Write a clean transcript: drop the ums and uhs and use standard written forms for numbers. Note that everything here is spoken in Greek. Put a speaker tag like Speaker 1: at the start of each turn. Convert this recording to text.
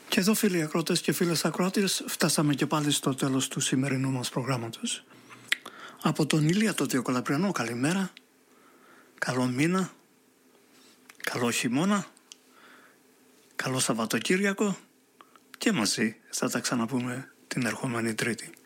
Speaker 1: Και εδώ, φίλοι ακρότες και φίλες ακροάτες, φτάσαμε και πάλι στο τέλος του σημερινού μας προγράμματος. Από τον Ηλία το Διοκολαπριανό, καλημέρα, καλό μήνα, καλό χειμώνα, καλό Σαββατοκύριακο και μαζί θα τα ξαναπούμε την ερχόμενη Τρίτη.